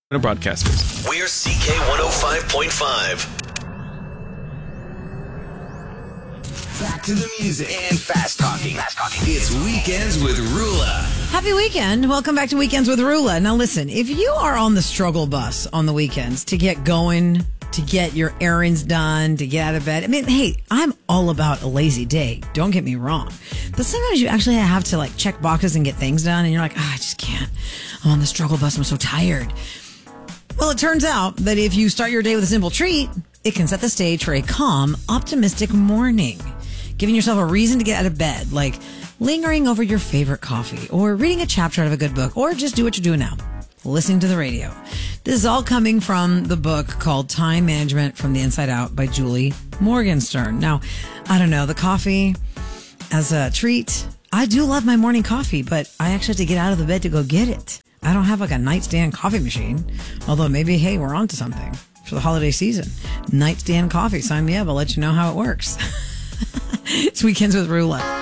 Broadcasters. We're CK105.5. Back to the music and fast talking. It's Weekends with Rula. Happy weekend. Welcome back to Weekends with Rula. Now listen, if you are on the struggle bus on the weekends to get going, to get your errands done, to get out of bed. I mean, hey, I'm all about a lazy day. Don't get me wrong. But sometimes you actually have to like check boxes and get things done. And you're like, I just can't. I'm on the struggle bus. I'm so tired. Well, it turns out that if you start your day with a simple treat, it can set the stage for a calm, optimistic morning. Giving yourself a reason to get out of bed, like lingering over your favorite coffee, or reading a chapter out of a good book, or just do what you're doing now, listening to the radio. This is all coming from the book called Time Management from the Inside Out by Julie Morgenstern. Now, I don't know, the coffee as a treat, I do love my morning coffee, but I actually have to get out of the bed to go get it. I don't have like a nightstand coffee machine, although maybe, hey, we're onto something for the holiday season. Nightstand coffee, sign me up. I'll let you know how it works. It's Weekends with Rula.